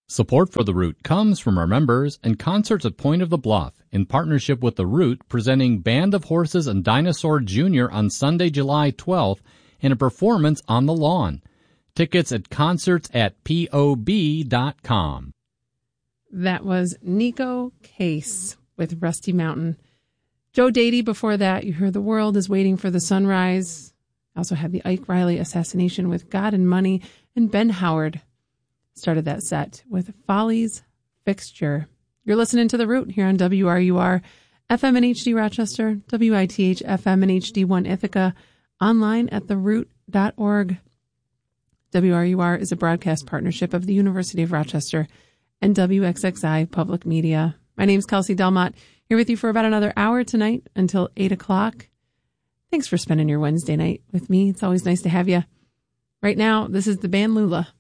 Support for The Root comes from our members and concerts at Point of the Bluff in partnership with The Root, presenting Band of Horses and Dinosaur Jr. on Sunday, July 12th, and a performance on the lawn. Tickets at concerts@pob.com. That was Nico Case with Rusty Mountain. Joe Dady before that. You heard The World is Waiting for the Sunrise. Also had the Ike Riley assassination with God and Money, and Ben Howard started that set with Follies Fixture. You're listening to The Root here on WRUR, FM and HD Rochester, WITH FM and HD1 Ithaca, online at theroot.org. WRUR is a broadcast partnership of the University of Rochester and WXXI Public Media. My name's Kelsey Delmont, here with you for about another hour tonight until 8 o'clock. Thanks for spending your Wednesday night with me. It's always nice to have you. Right now, this is the band Lula.